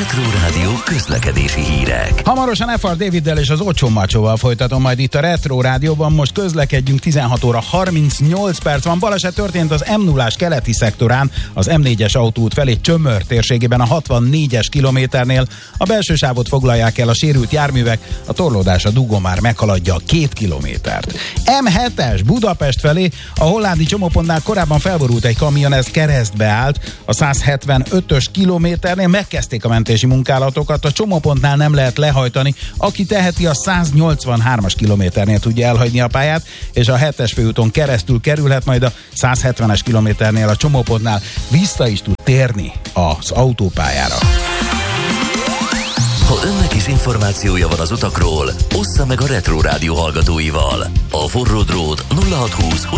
Retro Rádió közlekedési hírek. Hamarosan F.R. Daviddel és az Ocsó Macsóval folytatom majd itt a Retro Rádióban. Most közlekedjünk, 16 óra 38 perc van. Baleset történt az M0-ás keleti szektorán, az M4-es autóút felé Csömör térségében a 64-es kilométernél. A belső sávot foglalják el a sérült járművek, a torlódás a dugó már meghaladja a 2 kilométert. M7-es Budapest felé, a hollándi csomópontnál korábban felborult egy kamion, ez keresztbe állt. A 175-ös kilométernél megkezdték a mentési munkálatokat, a csomópontnál nem lehet lehajtani, aki teheti, a 183-as kilométernél tudja elhagyni a pályát, és a 7-es főúton keresztül kerülhet, majd a 170-es kilométernél a csomópontnál vissza is tud térni az autópályára. Ha önnek is információja van az utakról, ossza meg a Retro Rádió hallgatóival. A forró drót 0620